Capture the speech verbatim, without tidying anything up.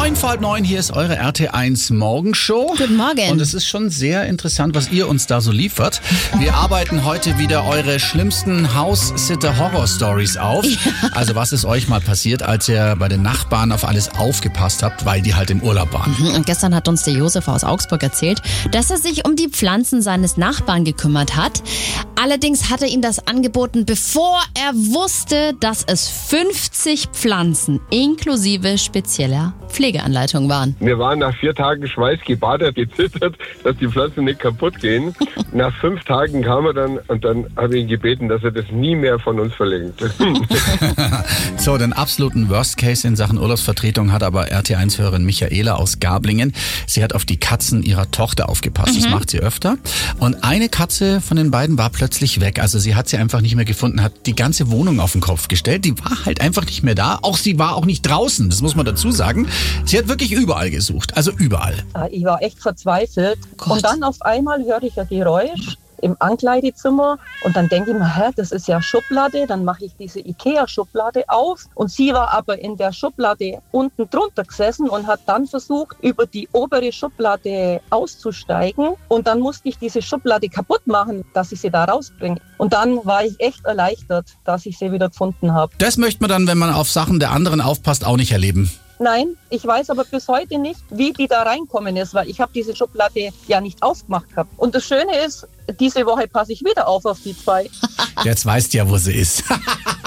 Neun vor halb neun, hier ist eure R T eins Morgenshow. Guten Morgen. Und es ist schon sehr interessant, was ihr uns da so liefert. Wir arbeiten heute wieder eure schlimmsten House-Sitter-Horror-Stories auf. Ja. Also was ist euch mal passiert, als ihr bei den Nachbarn auf alles aufgepasst habt, weil die halt im Urlaub waren? Und gestern hat uns der Josef aus Augsburg erzählt, dass er sich um die Pflanzen seines Nachbarn gekümmert hat. Allerdings hat er ihm das angeboten, bevor er wusste, dass es fünfzig Pflanzen inklusive spezieller Pflegeanleitung waren. Wir waren nach vier Tagen schweißgebadet, gezittert, dass die Pflanzen nicht kaputt gehen. Nach fünf Tagen kam er dann und dann habe ich ihn gebeten, dass er das nie mehr von uns verlängert. So, den absoluten Worst Case in Sachen Urlaubsvertretung hat aber R T eins-Hörerin Michaela aus Gablingen. Sie hat auf die Katzen ihrer Tochter aufgepasst. Mhm. Das macht sie öfter. Und eine Katze von den beiden war plötzlich weg. Also sie hat sie einfach nicht mehr gefunden, hat die ganze Wohnung auf den Kopf gestellt. Die war halt einfach nicht mehr da. Auch sie war auch nicht draußen, das muss man dazu sagen. Sie hat wirklich überall gesucht, also überall. Ich war echt verzweifelt. Gott. Und dann auf einmal höre ich ein Geräusch im Ankleidezimmer und dann denke ich mir, hä, das ist ja Schublade, dann mache ich diese Ikea-Schublade auf und sie war aber in der Schublade unten drunter gesessen und hat dann versucht, über die obere Schublade auszusteigen und dann musste ich diese Schublade kaputt machen, dass ich sie da rausbringe. Und dann war ich echt erleichtert, dass ich sie wieder gefunden habe. Das möchte man dann, wenn man auf Sachen der anderen aufpasst, auch nicht erleben. Nein, ich weiß aber bis heute nicht, wie die da reinkommen ist, weil ich habe diese Schublade ja nicht aufgemacht gehabt. Und das Schöne ist, diese Woche passe ich wieder auf auf die zwei. Jetzt weißt du ja, wo sie ist.